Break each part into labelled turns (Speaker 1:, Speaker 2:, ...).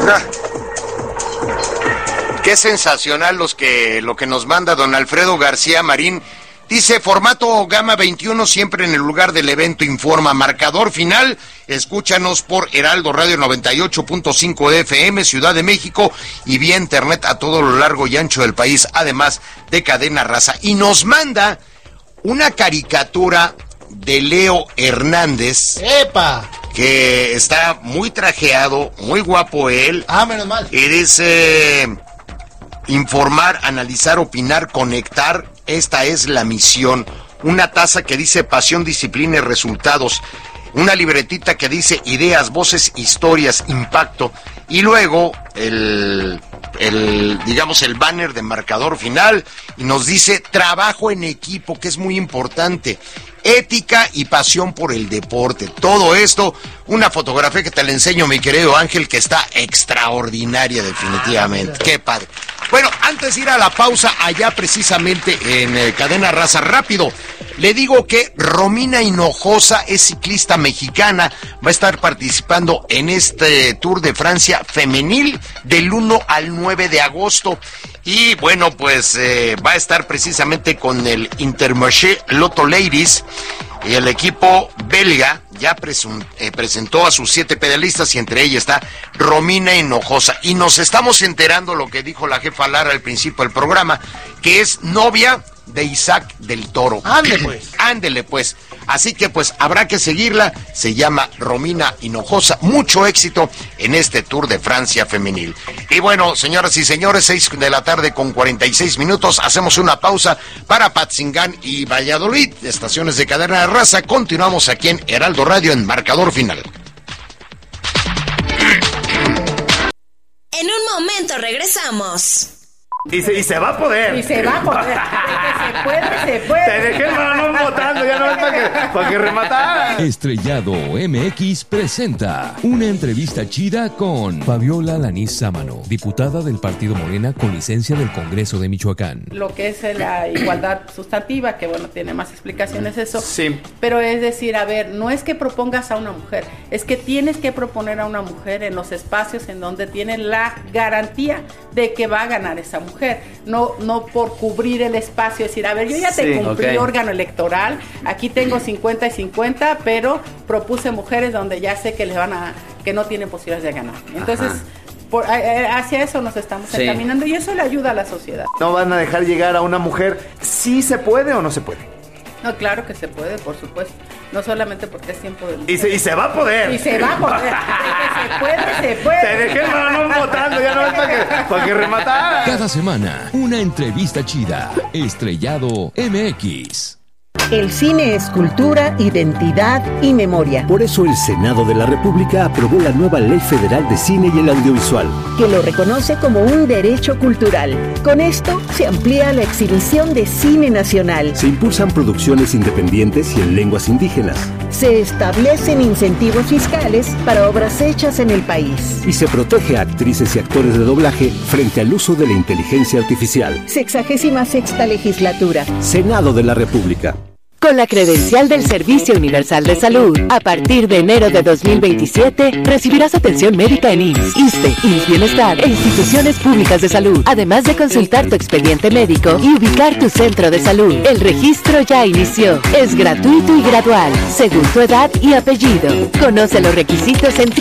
Speaker 1: Qué sensacional lo que nos manda don Alfredo García Marín. Dice, formato Gama 21, siempre en el lugar del evento, informa. Marcador final, escúchanos por Heraldo Radio 98.5 de FM, Ciudad de México, y vía internet a todo lo largo y ancho del país, además de Cadena Raza. Y nos manda una caricatura de Leo Hernández.
Speaker 2: ¡Epa!
Speaker 1: Que está muy trajeado, muy guapo él.
Speaker 2: Menos mal.
Speaker 1: Y dice, informar, analizar, opinar, conectar, esta es la misión. Una taza que dice pasión, disciplina y resultados. Una libretita que dice ideas, voces, historias, impacto. Y luego el banner de marcador final, y nos dice trabajo en equipo, que es muy importante. Ética y pasión por el deporte. Todo esto, una fotografía que te la enseño, mi querido Ángel, que está extraordinaria definitivamente. Qué padre. Bueno, antes de ir a la pausa, allá precisamente en Cadena Raza, rápido, le digo que Romina Hinojosa es ciclista mexicana, va a estar participando en este Tour de Francia femenil del 1 al 9 de agosto. Y bueno, pues va a estar precisamente con el Intermarché Lotto Ladies. Y el equipo belga ya presentó a sus 7 pedalistas, y entre ellas está Romina Hinojosa. Y nos estamos enterando lo que dijo la jefa Lara al principio del programa, que es novia de Isaac del Toro. Ándele pues. Así que pues habrá que seguirla. Se llama Romina Hinojosa. Mucho éxito en este Tour de Francia femenil. Y bueno, señoras y señores, 6:46 p.m. Hacemos una pausa para Patzingán y Valladolid, estaciones de Cadena de Raza. Continuamos aquí en Heraldo Radio en Marcador Final.
Speaker 3: En un momento regresamos.
Speaker 4: Y se va a poder.
Speaker 5: Y se va a poder. Se puede.
Speaker 4: Te dejé el balón botando, ya no es para que rematara.
Speaker 6: Estrellado MX presenta una entrevista chida con Fabiola Alanís Sámano, diputada del Partido Morena con licencia del Congreso de Michoacán.
Speaker 5: Lo que es la igualdad sustantiva, que bueno, tiene más explicaciones eso.
Speaker 4: Sí.
Speaker 5: Pero es decir, a ver, no es que propongas a una mujer, es que tienes que proponer a una mujer en los espacios en donde tiene la garantía de que va a ganar esa mujer. No por cubrir el espacio, decir, a ver, yo ya te cumplí órgano electoral, aquí tengo 50 y 50, pero propuse mujeres donde ya sé que que no tienen posibilidades de ganar. Entonces, hacia eso nos estamos encaminando, y eso le ayuda a la sociedad.
Speaker 4: ¿No van a dejar llegar a una mujer? ¿Sí se puede o no se puede?
Speaker 5: No, claro que se puede, por supuesto. No solamente porque es tiempo de...
Speaker 4: Y se va a poder.
Speaker 5: Y se va a poder. Se puede.
Speaker 4: Te dejé el balón botando, ya no es para que rematara.
Speaker 6: Cada semana, una entrevista chida. Estrellado MX.
Speaker 7: El cine es cultura, identidad y memoria.
Speaker 8: Por eso el Senado de la República aprobó la nueva Ley Federal de Cine y el Audiovisual,
Speaker 7: que lo reconoce como un derecho cultural. Con esto se amplía la exhibición de cine nacional.
Speaker 8: Se impulsan producciones independientes y en lenguas indígenas.
Speaker 7: Se establecen incentivos fiscales para obras hechas en el país.
Speaker 8: Y se protege a actrices y actores de doblaje frente al uso de la inteligencia artificial.
Speaker 7: 66ª legislatura.
Speaker 8: Senado de la República.
Speaker 9: Con la credencial del Servicio Universal de Salud, a partir de enero de 2027, recibirás atención médica en IMSS, ISSSTE, IMSS Bienestar e instituciones públicas de salud, además de consultar tu expediente médico y ubicar tu centro de salud. El registro ya inició. Es gratuito y gradual, según tu edad y apellido. Conoce los requisitos en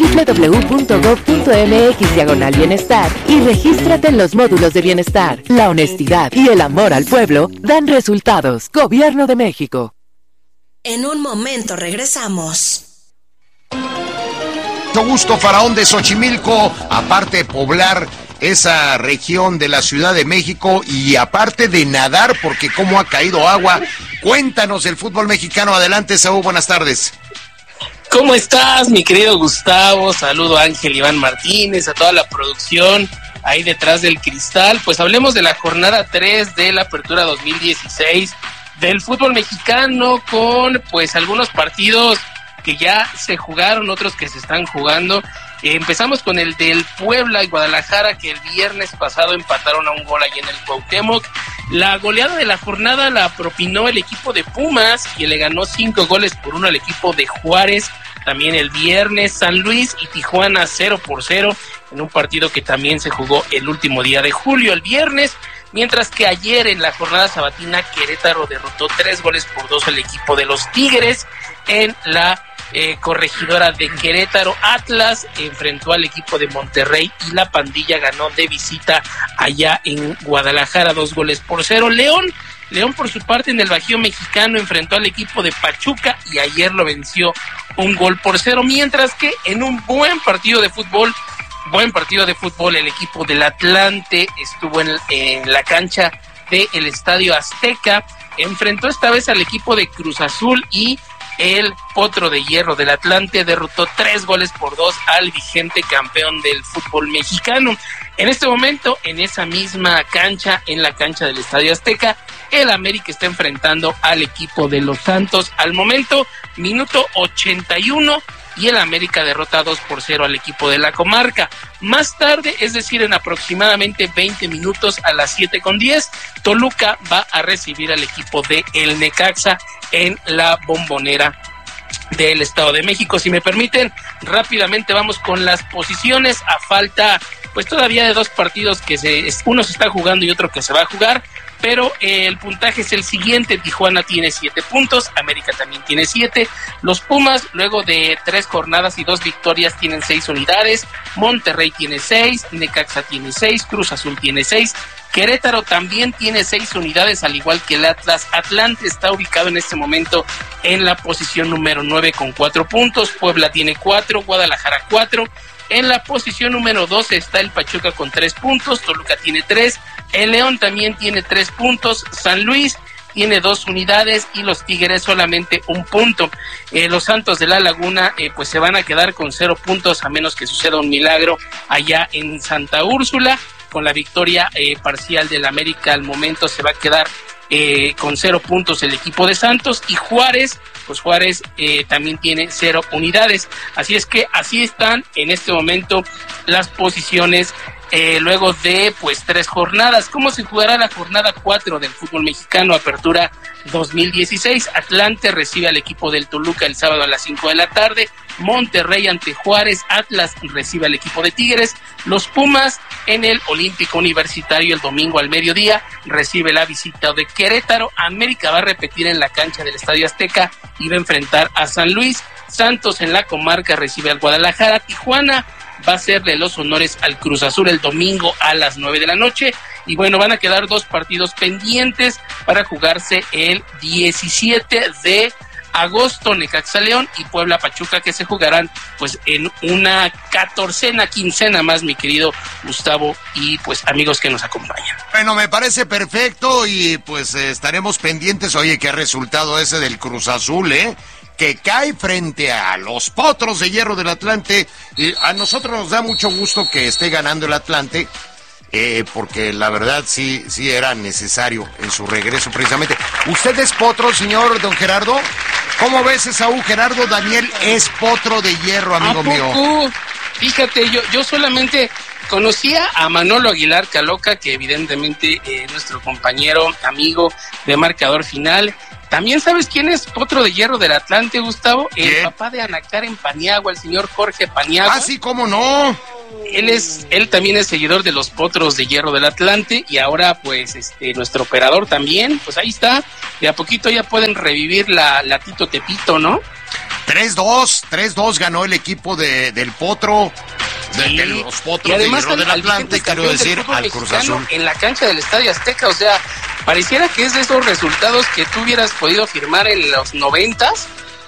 Speaker 9: www.gov.mx/bienestar y regístrate en los módulos de bienestar. La honestidad y el amor al pueblo dan resultados. Gobierno de México.
Speaker 3: En un momento regresamos.
Speaker 1: Mucho gusto, Faraón de Xochimilco, aparte de poblar esa región de la Ciudad de México y aparte de nadar, porque cómo ha caído agua. Cuéntanos del fútbol mexicano. Adelante, Saúl, buenas tardes.
Speaker 10: ¿Cómo estás, mi querido Gustavo? Saludo a Ángel Iván Martínez, a toda la producción ahí detrás del cristal. Pues hablemos de la jornada 3 de la Apertura 2016 del fútbol mexicano, con pues algunos partidos que ya se jugaron, otros que se están jugando. Empezamos con el del Puebla y Guadalajara, que el viernes pasado empataron a un gol ahí en el Cuauhtémoc. La goleada de la jornada la propinó el equipo de Pumas, que le ganó 5-1 al equipo de Juárez. También el viernes San Luis y Tijuana 0-0 en un partido que también se jugó el último día de julio, el viernes. Mientras que ayer en la jornada sabatina Querétaro derrotó 3-2 al equipo de los Tigres en la corregidora de Querétaro. Atlas enfrentó al equipo de Monterrey y la Pandilla ganó de visita allá en Guadalajara 2-0. León por su parte en el Bajío Mexicano enfrentó al equipo de Pachuca y ayer lo venció 1-0, mientras que en un buen partido de fútbol, el equipo del Atlante estuvo en la cancha del Estadio Azteca, enfrentó esta vez al equipo de Cruz Azul y el Potro de Hierro del Atlante derrotó 3-2 al vigente campeón del fútbol mexicano. En este momento, en esa misma cancha, en la cancha del Estadio Azteca, el América está enfrentando al equipo de los Santos. Al momento, minuto 81, y el América derrota 2-0 al equipo de la comarca. Más tarde, es decir, en aproximadamente 20 minutos a las 7:10, Toluca va a recibir al equipo de el Necaxa en la Bombonera del Estado de México. Si me permiten, rápidamente vamos con las posiciones a falta pues todavía de dos partidos que uno se está jugando y otro que se va a jugar, pero el puntaje es el siguiente: Tijuana tiene 7 puntos, América también tiene 7, los Pumas luego de 3 jornadas y 2 victorias tienen 6 unidades, Monterrey tiene 6, Necaxa tiene 6, Cruz Azul tiene 6, Querétaro también tiene 6 unidades, al igual que el Atlas. Atlante está ubicado en este momento en la posición número 9 con 4 puntos, Puebla tiene 4, Guadalajara 4, en la posición número 12 está el Pachuca con 3 puntos, Toluca tiene 3, el León también tiene 3 puntos, San Luis tiene 2 unidades y los Tigres solamente 1 punto. Los Santos de la Laguna pues se van a quedar con 0 puntos a menos que suceda un milagro allá en Santa Úrsula. Con la victoria parcial del América al momento se va a quedar con 0 puntos el equipo de Santos, y Juárez también tiene 0 unidades. Así es que así están en este momento las posiciones luego de pues 3 jornadas. ¿Cómo se jugará la jornada 4 del fútbol mexicano Apertura 2016? Atlante recibe al equipo del Toluca el sábado a las 5 de la tarde, Monterrey ante Juárez, Atlas recibe al equipo de Tigres, los Pumas en el Olímpico Universitario el domingo al mediodía recibe la visita de Querétaro, América va a repetir en la cancha del Estadio Azteca y va a enfrentar a San Luis, Santos en la comarca recibe al Guadalajara, Tijuana va a hacerle los honores al Cruz Azul el domingo a las 9 de la noche. Y bueno, van a quedar 2 partidos pendientes para jugarse el 17 de agosto, Necaxa León y Puebla Pachuca, que se jugarán pues en una quincena más, mi querido Gustavo y pues amigos que nos acompañan.
Speaker 1: Bueno, me parece perfecto y pues estaremos pendientes. Oye, qué resultado ese del Cruz Azul, que cae frente a los Potros de Hierro del Atlante. Y a nosotros nos da mucho gusto que esté ganando el Atlante, porque la verdad sí era necesario en su regreso precisamente. ¿Usted es potro, señor don Gerardo? ¿Cómo ves esa Gerardo? Daniel es potro de hierro, amigo mío.
Speaker 10: Fíjate, yo solamente conocía a Manolo Aguilar Caloca, que evidentemente es nuestro compañero, amigo de Marcador Final. También sabes quién es potro de hierro del Atlante, Gustavo, el papá de Ana Karen Paniagua, el señor Jorge Paniagua.
Speaker 1: Ah, sí, cómo no.
Speaker 10: Él también es seguidor de los potros de hierro del Atlante, y ahora pues nuestro operador también, pues ahí está, de a poquito ya pueden revivir la Tito Tepito, ¿no?
Speaker 1: 3-2 ganó el equipo del Potro, de los Potros de Hierro del Atlante, quiero decir, al Cruz Azul. En
Speaker 10: la cancha del Estadio Azteca, o sea, pareciera que es de esos resultados que tú hubieras podido firmar en los 90s.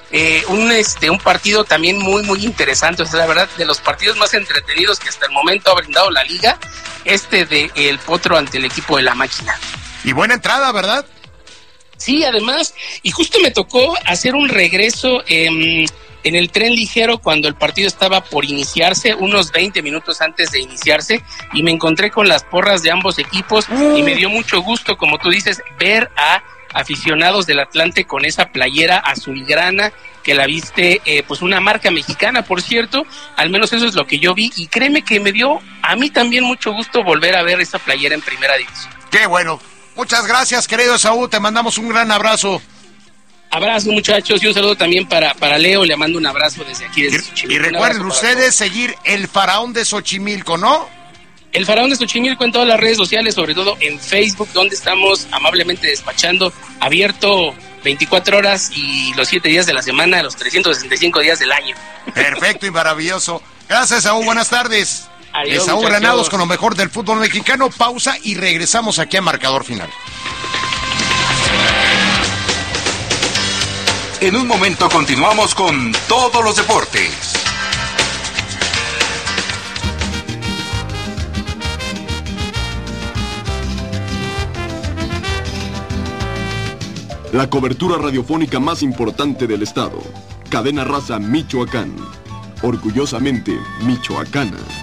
Speaker 10: Un partido también muy muy interesante, o sea, la verdad, de los partidos más entretenidos que hasta el momento ha brindado la liga, de el Potro ante el equipo de la Máquina.
Speaker 1: Y buena entrada, ¿verdad?
Speaker 10: Sí, además, y justo me tocó hacer un regreso en el tren ligero cuando el partido estaba por iniciarse, unos 20 minutos antes de iniciarse, y me encontré con las porras de ambos equipos, y me dio mucho gusto, como tú dices, ver a aficionados del Atlante con esa playera azulgrana, que la viste, pues una marca mexicana, por cierto, al menos eso es lo que yo vi, y créeme que me dio a mí también mucho gusto volver a ver esa playera en primera división.
Speaker 1: ¡Qué bueno! Muchas gracias, querido Esaú, te mandamos un gran abrazo.
Speaker 10: Abrazo, muchachos, y un saludo también para Leo, le mando un abrazo desde aquí, desde Xochimilco.
Speaker 1: Y recuerden ustedes seguir el Faraón de Xochimilco, ¿no?
Speaker 10: El Faraón de Xochimilco en todas las redes sociales, sobre todo en Facebook, donde estamos amablemente despachando, abierto 24 horas y los 7 días de la semana, los 365 días del año.
Speaker 1: Perfecto y maravilloso. Gracias, Saúl, buenas tardes.
Speaker 10: Adiós,
Speaker 1: Saúl
Speaker 10: muchachos.
Speaker 1: Granados con lo mejor del fútbol mexicano. Pausa y regresamos aquí a Marcador Final.
Speaker 2: En un momento continuamos con todos los deportes.
Speaker 11: La cobertura radiofónica más importante del estado. Cadena Raza Michoacán. Orgullosamente michoacana.